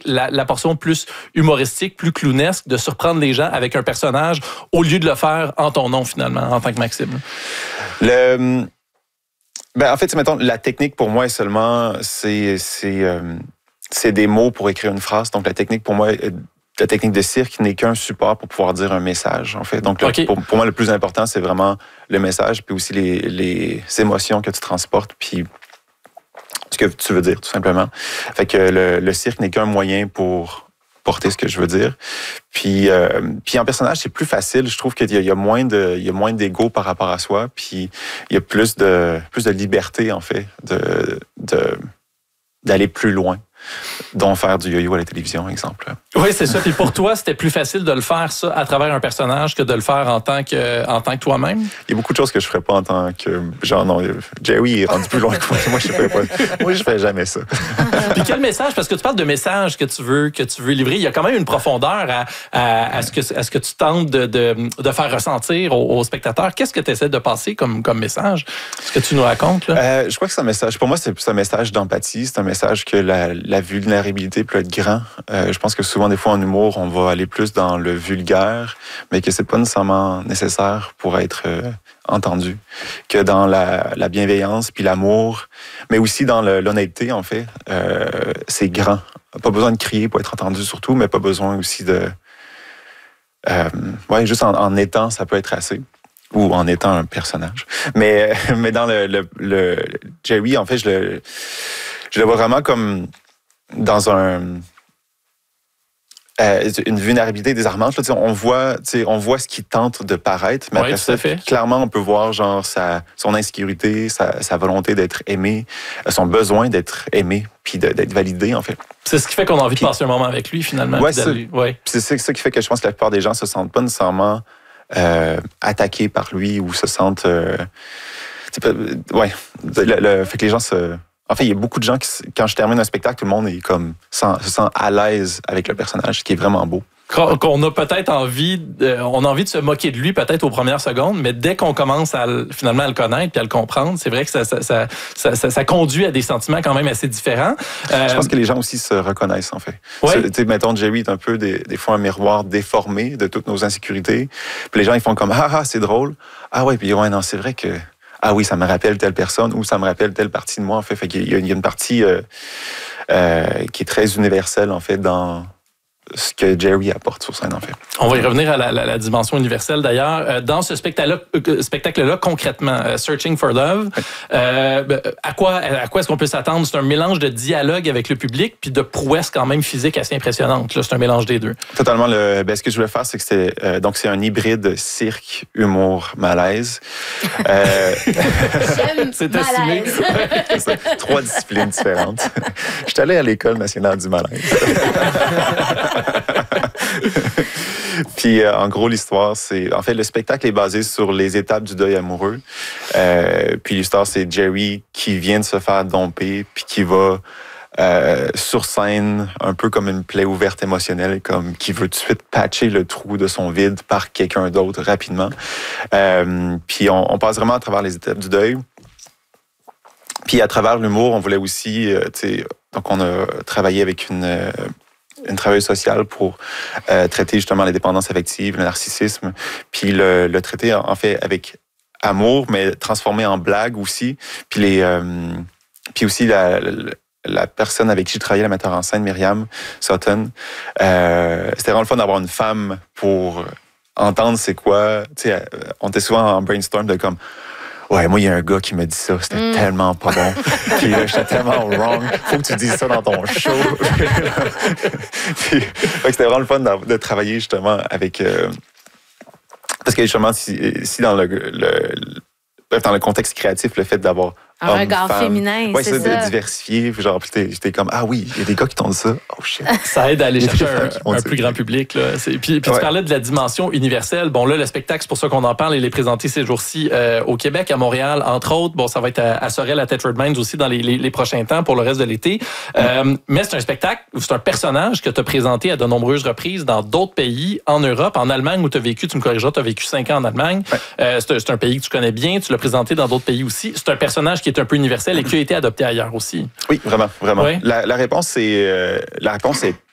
la portion plus humoristique, plus clownesque, de surprendre les gens avec un personnage au lieu de le faire en ton nom, finalement, en tant que Maxime? En fait, mettons, la technique pour moi est seulement, c'est des mots pour écrire une phrase. Donc, la technique pour moi, la technique de cirque n'est qu'un support pour pouvoir dire un message, en fait. Donc, pour moi, le plus important, c'est vraiment le message, puis aussi les émotions que tu transportes, puis ce que tu veux dire, tout simplement. Fait que le cirque n'est qu'un moyen pour porter ce que je veux dire. Puis en personnage, c'est plus facile. Je trouve qu'il y a moins d'ego par rapport à soi. Puis il y a plus de liberté, en fait, d'aller plus loin. Dont faire du yo-yo à la télévision, exemple. Oui, c'est ça. Puis pour toi, c'était plus facile de le faire, ça, à travers un personnage que de le faire en tant que toi-même? Il y a beaucoup de choses que je ferais pas en tant que... Genre, non, Jerry est rendu plus loin que moi. Moi, je ferais pas. Moi, je fais jamais ça. Puis quel message? Parce que tu parles de message que tu veux livrer. Il y a quand même une profondeur à ce que tu tentes de faire ressentir aux spectateurs. Qu'est-ce que tu essaies de passer comme message? Ce que tu nous racontes, là? Je crois que c'est un message... Pour moi, c'est un message d'empathie. C'est un message que la vulnérabilité peut être grand. Je pense que souvent, des fois, en humour, on va aller plus dans le vulgaire, mais que c'est pas nécessairement nécessaire pour être entendu. Que dans la bienveillance puis l'amour, mais aussi dans l'honnêteté, en fait, c'est grand. Pas besoin de crier pour être entendu, surtout, mais pas besoin aussi de... juste en étant, ça peut être assez. Ou en étant un personnage. Mais dans le Jerry, en fait, je le vois vraiment comme dans une vulnérabilité désarmante. Là, on voit ce qui tente de paraître, mais après ça, clairement, on peut voir genre son insécurité, sa volonté d'être aimé, son besoin d'être aimé, puis d'être validé, en fait. C'est ce qui fait qu'on a envie de passer un moment avec lui, finalement. C'est ça qui fait que je pense que la plupart des gens se sentent pas nécessairement attaqués par lui ou se sentent... fait que les gens se... En fait, il y a beaucoup de gens qui, quand je termine un spectacle, tout le monde est se sent à l'aise avec le personnage, ce qui est vraiment beau. Qu'on a peut-être envie, on a envie de se moquer de lui peut-être aux premières secondes, mais dès qu'on commence finalement à le connaître puis à le comprendre, c'est vrai que ça conduit à des sentiments quand même assez différents. Je pense que les gens aussi se reconnaissent, en fait. Ouais. Mettons, Jerry est un peu des fois un miroir déformé de toutes nos insécurités. Puis les gens, ils font comme « Ah, c'est drôle. » Ah ouais, puis ouais, non, c'est vrai que... Ah oui, ça me rappelle telle personne ou ça me rappelle telle partie de moi, en fait. Fait qu'il y a une partie qui est très universelle, en fait, dans ce que Jerry apporte sur scène, en fait. On va y revenir à la dimension universelle, d'ailleurs. Dans ce spectacle-là, concrètement, Searching for Love, à quoi est-ce qu'on peut s'attendre? C'est un mélange de dialogue avec le public puis de prouesse quand même physique assez impressionnante. Là, c'est un mélange des deux. Totalement. Ce que je voulais faire, c'est que c'est un hybride cirque, humour, malaise. C'est assumé. 3 disciplines différentes. Je suis allé à l'École nationale du malaise. Puis, en gros, l'histoire, c'est... En fait, le spectacle est basé sur les étapes du deuil amoureux. Puis l'histoire, c'est Jerry qui vient de se faire domper, puis qui va sur scène, un peu comme une plaie ouverte émotionnelle, comme qui veut tout de suite patcher le trou de son vide par quelqu'un d'autre rapidement. Puis on passe vraiment à travers les étapes du deuil. Puis à travers l'humour, on voulait aussi... donc, on a travaillé avec une travailleuse sociale pour traiter justement la dépendance affective, le narcissisme, puis le traiter en fait avec amour, mais transformé en blague aussi. Puis aussi la personne avec qui j'ai travaillé, la metteur en scène, Myriam Sutton, c'était vraiment le fun d'avoir une femme pour entendre c'est quoi. On était souvent en brainstorm de comme... Ouais, moi, il y a un gars qui m'a dit ça. C'était tellement pas bon. Puis là, j'étais tellement wrong. Faut que tu dises ça dans ton show. Puis, c'était vraiment le fun de travailler justement avec... parce que justement, si dans le contexte créatif, le fait d'avoir un regard féminin, c'est ça. De diversifier. Genre, j'étais comme, ah oui, il y a des gars qui t'ont dit ça. Oh shit. Ça aide à aller chercher un plus grand public. Là. Puis tu parlais de la dimension universelle. Bon, là, le spectacle, c'est pour ça qu'on en parle. Il est présenté ces jours-ci au Québec, à Montréal, entre autres. Bon, ça va être à Sorel, à Thetford Mines aussi dans les prochains temps pour le reste de l'été. Mais c'est un spectacle, c'est un personnage que tu as présenté à de nombreuses reprises dans d'autres pays, en Europe, en Allemagne où tu as vécu, tu me corrigeras, tu as vécu 5 ans en Allemagne. Ouais. C'est un pays que tu connais bien. Tu l'as présenté dans d'autres pays aussi. C'est un personnage qui est un peu universel et qui a été adopté ailleurs aussi. Oui, vraiment. Oui. La réponse est